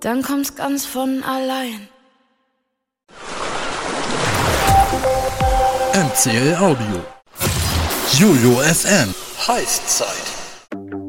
dann kommt's ganz von allein. MCL Audio. Jojo FM. Heißzeit.